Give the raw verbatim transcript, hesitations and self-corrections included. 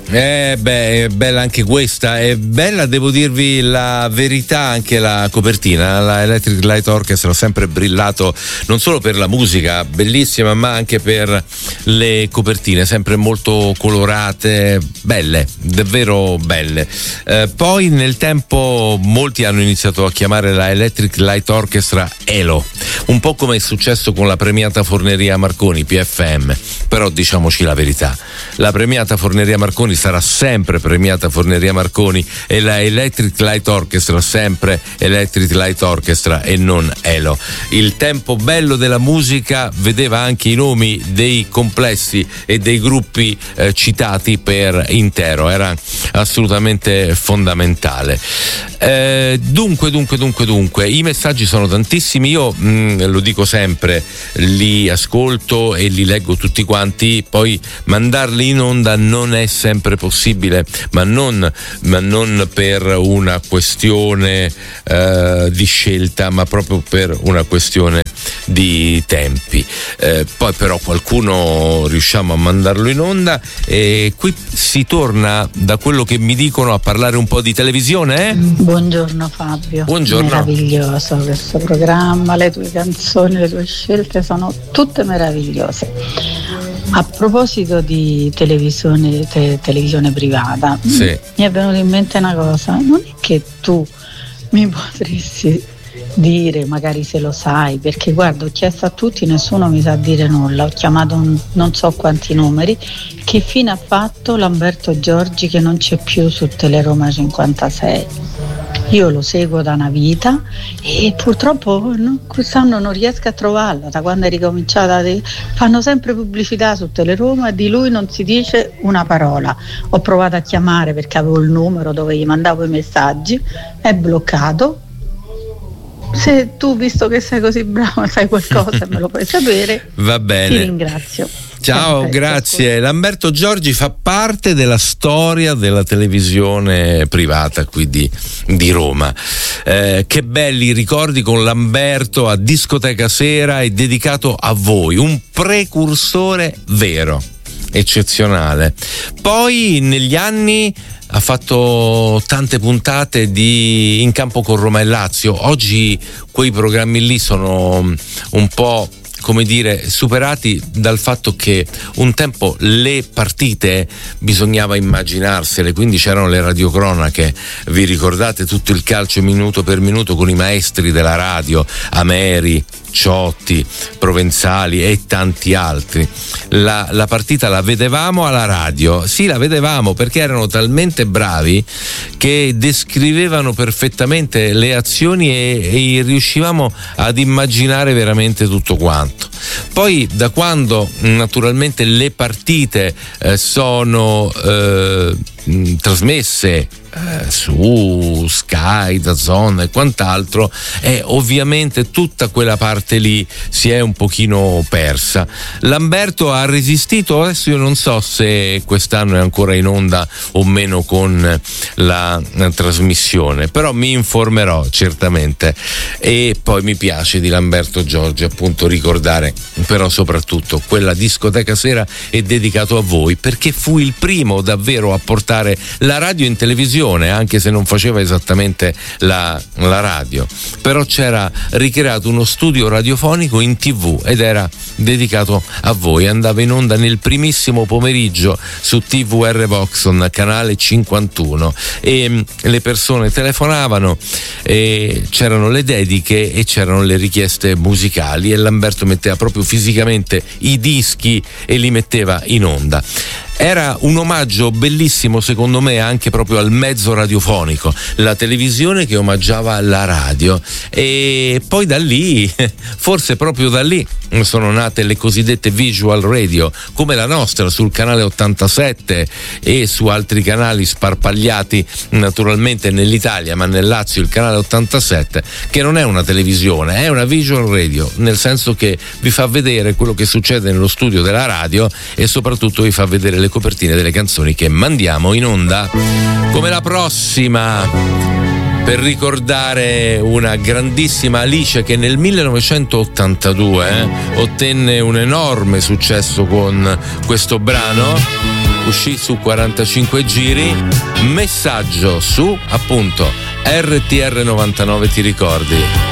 Eh beh, è bella anche questa, è bella, devo dirvi la verità, anche la copertina. La Electric Light Orchestra ha sempre brillato non solo per la musica bellissima, ma anche per le copertine, sempre molto colorate, belle, davvero belle. Eh, poi nel tempo molti hanno iniziato a chiamare la Electric Light Orchestra E L O, un po' come è successo con la premiata Forneria Marconi, P F M. Però diciamoci la verità, la premiata Forneria Marconi sarà sempre premiata Forneria Marconi e la Electric Light Orchestra sempre Electric Light Orchestra e non E L O. Il tempo bello della musica vedeva anche i nomi dei complessi e dei gruppi eh, citati per intero, era assolutamente fondamentale. Eh, dunque, dunque, dunque, dunque, i messaggi sono tantissimi, io mh, lo dico sempre, li ascolto e li leggo tutti quanti, poi mandarli in onda non è sempre possibile, ma non, ma non per una questione eh, di scelta, ma proprio per una questione di tempi. Eh, poi però qualcuno riusciamo a mandarlo in onda e qui si torna, da quello che mi dicono, a parlare un po' di televisione. eh? Buongiorno Fabio. Buongiorno. Meraviglioso questo programma, le tue canzoni, le tue scelte sono tutte meravigliose. A proposito di televisione, te, televisione privata, sì. mi è venuta in mente una cosa, non è che tu mi potresti dire, magari se lo sai, perché guarda, ho chiesto a tutti, nessuno mi sa dire nulla, ho chiamato un, non so quanti numeri, che fine ha fatto Lamberto Giorgi che non c'è più su Teleroma cinquantasei? Io lo seguo da una vita e purtroppo no, quest'anno non riesco a trovarlo, da quando è ricominciata. Fanno sempre pubblicità su Teleroma e di lui non si dice una parola. Ho provato a chiamare perché avevo il numero dove gli mandavo i messaggi, è bloccato. Se tu, visto che sei così bravo, sai qualcosa, me lo puoi sapere. Va bene. Ti ringrazio. Ciao, Sempre, grazie. Ascolta. Lamberto Giorgi fa parte della storia della televisione privata qui di, di Roma. Eh, che belli ricordi con Lamberto a Discoteca Sera, è dedicato a voi, un precursore vero, eccezionale. Poi negli anni ha fatto tante puntate di In campo con Roma e Lazio. Oggi quei programmi lì sono un po', come dire, superati dal fatto che un tempo le partite bisognava immaginarsele, quindi c'erano le radiocronache, vi ricordate tutto il calcio minuto per minuto con i maestri della radio, Ameri, Ciotti, Provenzali e tanti altri. La, la partita la vedevamo alla radio, sì, la vedevamo perché erano talmente bravi che descrivevano perfettamente le azioni e, e riuscivamo ad immaginare veramente tutto quanto. Poi da quando naturalmente le partite eh, sono eh, mh, trasmesse Eh, su Sky, DAZN e quant'altro, e ovviamente tutta quella parte lì si è un pochino persa. Lamberto ha resistito, adesso io non so se quest'anno è ancora in onda o meno con la, la trasmissione, però mi informerò certamente. E poi mi piace di Lamberto Giorgi appunto ricordare però soprattutto quella Discoteca Sera è dedicato a voi, perché fu il primo davvero a portare la radio in televisione, anche se non faceva esattamente la, la radio, però c'era ricreato uno studio radiofonico in tv ed era dedicato a voi, andava in onda nel primissimo pomeriggio su T V R Voxon, canale cinquantuno, e le persone telefonavano e c'erano le dediche e c'erano le richieste musicali e Lamberto metteva proprio fisicamente i dischi e li metteva in onda. Era un omaggio bellissimo secondo me anche proprio al mezzo radiofonico, la televisione che omaggiava la radio, e poi da lì, forse proprio da lì, sono nate le cosiddette visual radio come la nostra sul canale ottantasette e su altri canali sparpagliati naturalmente nell'Italia, ma nel Lazio il canale ottantasette, che non è una televisione, è una visual radio, nel senso che vi fa vedere quello che succede nello studio della radio e soprattutto vi fa vedere le copertine delle canzoni che mandiamo in onda, come la prossima, per ricordare una grandissima Alice che nel millenovecentottantadue eh, ottenne un enorme successo con questo brano. uscì su quarantacinque giri. Messaggio su appunto R T R novantanove, ti ricordi?